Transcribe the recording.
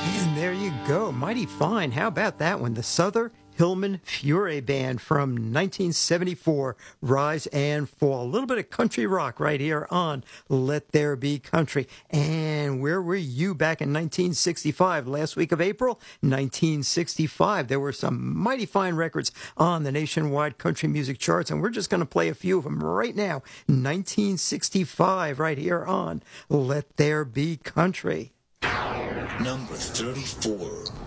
And there you go. Mighty fine. How about that one? The Souther Hillman Furay Band from 1974, Rise and Fall. A little bit of country rock right here on Let There Be Country. And where were you back in 1965? Last week of April, 1965. There were some mighty fine records on the nationwide country music charts, and we're just going to play a few of them right now. 1965 right here on Let There Be Country. Number 34.